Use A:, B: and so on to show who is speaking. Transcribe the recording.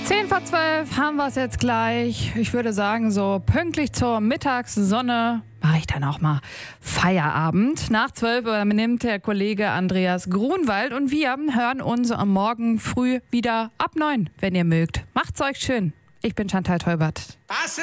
A: 10:12 haben wir es jetzt gleich. Ich würde sagen, so pünktlich zur Mittagssonne mache ich dann auch mal Feierabend. Nach 12 übernimmt der Kollege Andreas Grunwald und wir hören uns am Morgen früh wieder ab 9, wenn ihr mögt. Macht's euch schön. Ich bin Chantal Teubert.